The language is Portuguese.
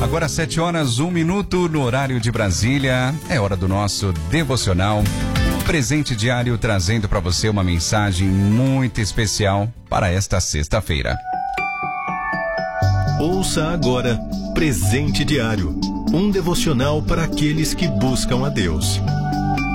Agora 7h01 no horário de Brasília. É hora do nosso devocional. Presente diário trazendo para você uma mensagem muito especial para esta sexta-feira. Ouça agora Presente Diário, um devocional para aqueles que buscam a Deus.